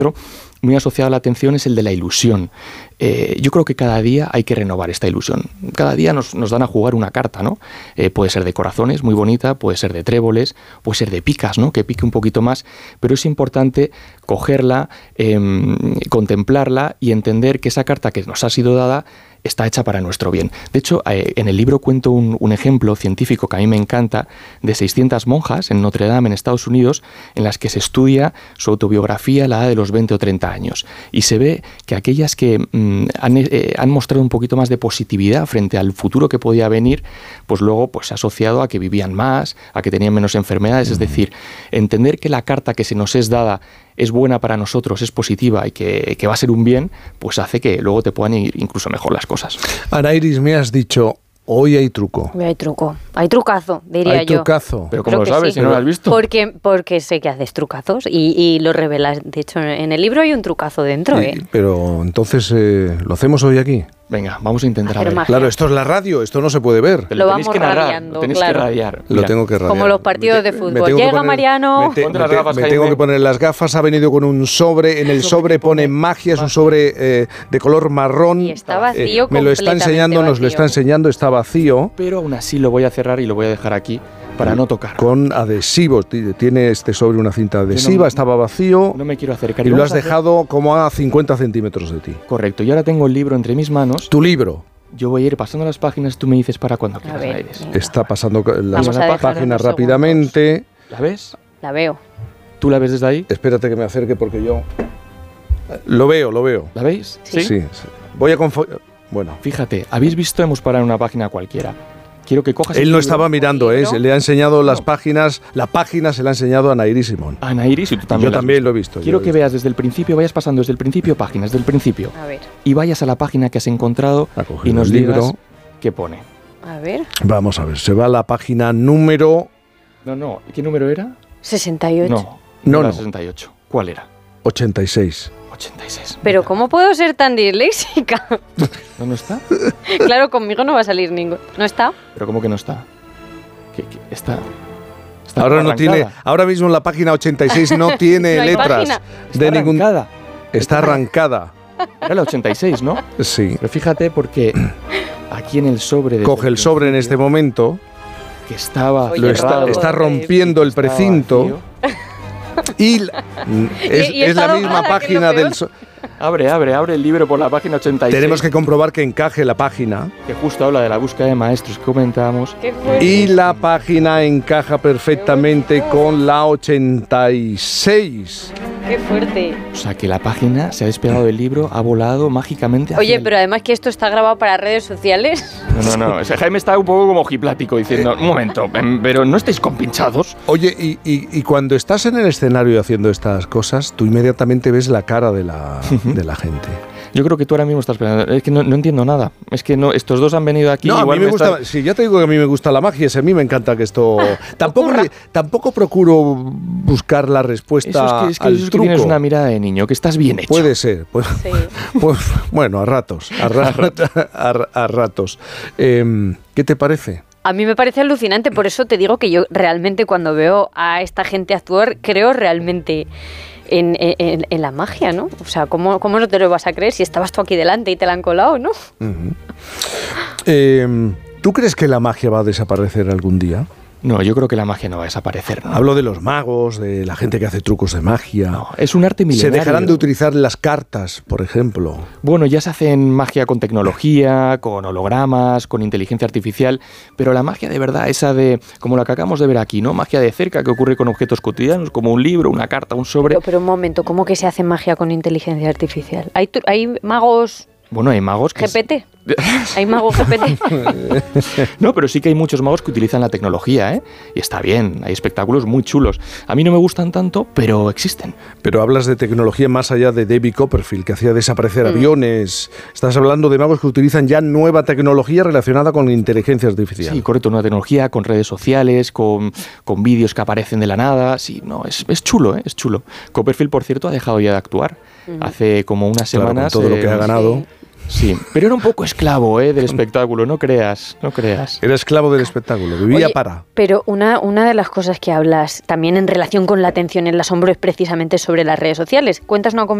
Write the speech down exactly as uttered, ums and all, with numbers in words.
muy asociado a la atención es el de la ilusión. Eh, yo creo que cada día hay que renovar esta ilusión. Cada día nos, nos dan a jugar una carta, ¿no? Eh, puede ser de corazones, muy bonita, puede ser de tréboles, puede ser de picas, ¿no? Que pique un poquito más, pero es importante cogerla, eh, contemplarla y entender que esa carta que nos ha sido dada está hecha para nuestro bien. De hecho, eh, en el libro cuento un, un ejemplo científico que a mí me encanta, de seiscientas monjas en Notre Dame, en Estados Unidos, en las que se estudia su autobiografía a la edad de los veinte o treinta años. Y se ve que aquellas que mmm, han, eh, han mostrado un poquito más de positividad frente al futuro que podía venir, pues luego pues, se ha asociado a que vivían más, a que tenían menos enfermedades. Mm. Es decir, entender que la carta que se nos es dada es buena para nosotros, es positiva y que, que va a ser un bien, pues hace que luego te puedan ir incluso mejor las cosas. Anairis, me has dicho, hoy hay truco. Hoy hay truco. Hay trucazo, diría hay yo. Hay trucazo. Pero ¿cómo lo sabes sí. si no lo has visto? Porque, porque sé que haces trucazos y, y lo revelas. De hecho, en el libro hay un trucazo dentro, y, ¿eh? Pero entonces, eh, ¿lo hacemos hoy aquí? Venga, vamos a intentar a ver. ver. Claro, esto es la radio, esto no se puede ver. Lo, lo tenéis vamos que narrar, radiando, lo tenéis claro. que radiar. Lo tengo que radiar. Como los partidos de fútbol. Llega poner, Mariano. Me, te, Ponte me, las te, gafas, me Jaime. tengo que poner las gafas. Ha venido con un sobre. En el sobre pone magia. Es un sobre eh, de color marrón. Y está vacío. Eh, me lo está enseñando, vacío. nos lo está enseñando. Está vacío. Pero aún así lo voy a cerrar y lo voy a dejar aquí para no tocar. Con adhesivos. Tiene este sobre una cinta adhesiva. No, estaba vacío. No me quiero acercar. Y, y lo has dejado como a cincuenta centímetros de ti. Correcto. Y ahora tengo el libro entre mis manos. Tu libro. Yo voy a ir pasando las páginas, tú me dices para cuando quieras, Anairis. Está pasando las páginas rápidamente. ¿La ves? La veo. ¿Tú la ves desde ahí? Espérate que me acerque porque yo... Lo veo, lo veo. ¿La veis? Sí. Sí, sí. Voy a... Confo... Bueno. Fíjate, habéis visto, hemos parado en una página cualquiera. Quiero que cojas... Él no estaba mirando, ¿eh? Le ha enseñado no. las páginas, la página se la ha enseñado a Anairis Simón. A Anairis y tú también. Yo también lo he visto. Quiero he que visto. veas desde el principio, vayas pasando desde el principio páginas, desde el principio. A ver. Y vayas a la página que has encontrado y nos el libro. digas qué pone. A ver. Vamos a ver, se va a la página número... No, no, ¿qué número era? sesenta y ocho. No, no, no, no. sesenta y ocho. ¿Cuál era? ochenta y seis. ochenta y seis. Pero ¿cómo puedo ser tan disléxica? ¿No, no está? Claro, conmigo no va a salir ninguno. ¿No está? ¿Pero cómo que no está? ¿Qué, qué? Está... Está ahora no tiene, ahora mismo en la página ochenta y seis no tiene no letras página. de está ningún. Arrancada. Está arrancada. Era la ochenta y seis, ¿no? Sí. Pero fíjate porque aquí en el sobre... Coge el sobre en este momento. Que estaba... Lo está, está rompiendo el precinto. Y la, es, y, y es la misma página del... So abre, abre, abre el libro por la página ochenta y seis. Tenemos que comprobar que encaje la página. Que justo habla de la búsqueda de maestros que comentábamos. Y la página encaja perfectamente con la ochenta y seis. ¡Qué fuerte! O sea, que la página se ha despegado del libro, ha volado mágicamente. Oye, el... pero además que esto está grabado para redes sociales. No, no, no. O sea, Jaime está un poco como ojiplático diciendo, un momento, pero ¿no estáis compinchados? Oye, y, y, y cuando estás en el escenario haciendo estas cosas, tú inmediatamente ves la cara de la, de la gente. Yo creo que tú ahora mismo estás pensando, es que no, no entiendo nada. Es que no, estos dos han venido aquí. No, igual a mí me, me gusta. Están... Sí, ya te digo que a mí me gusta la magia. A mí me encanta que esto. tampoco, le, tampoco procuro buscar la respuesta. Eso es que, es que, al eso es que truco. Tienes una mirada de niño, que estás bien hecho. Puede ser. Pues, sí. pues bueno, a ratos. A, ra a, a ratos. Eh, ¿Qué te parece? A mí me parece alucinante. Por eso te digo que yo realmente cuando veo a esta gente actuar, creo realmente. En, en, en la magia, ¿no? O sea, ¿cómo, ¿cómo no te lo vas a creer si estabas tú aquí delante y te la han colado, ¿no? Uh-huh. eh, ¿Tú crees que la magia va a desaparecer algún día? No, yo creo que la magia no va a desaparecer. ¿no? Hablo de los magos, de la gente que hace trucos de magia. No, es un arte milenario. Se dejarán de utilizar las cartas, por ejemplo. Bueno, ya se hacen magia con tecnología, con hologramas, con inteligencia artificial, pero la magia de verdad, esa de, como la que acabamos de ver aquí, ¿no? Magia de cerca que ocurre con objetos cotidianos, como un libro, una carta, un sobre. Pero, pero un momento, ¿cómo que se hace magia con inteligencia artificial? ¿Hay, hay magos... Bueno, hay magos que... G P T. ¿Hay magos G P T? No, pero sí que hay muchos magos que utilizan la tecnología, ¿eh? Y está bien, hay espectáculos muy chulos. A mí no me gustan tanto, pero existen. Pero hablas de tecnología más allá de David Copperfield, que hacía desaparecer mm. aviones. Estás hablando de magos que utilizan ya nueva tecnología relacionada con inteligencia artificial. Sí, correcto, nueva tecnología con redes sociales, con, con vídeos que aparecen de la nada. Sí, no, es, es chulo, ¿eh? Es chulo. Copperfield, por cierto, ha dejado ya de actuar. Mm. Hace como unas semanas... Claro, con todo eh, lo que ha ganado... Sí. Sí, pero era un poco esclavo ¿eh? del espectáculo, no creas, no creas. Era esclavo del espectáculo, vivía Oye, para. Pero una, una de las cosas que hablas también en relación con la atención, el asombro, es precisamente sobre las redes sociales. Cuentas una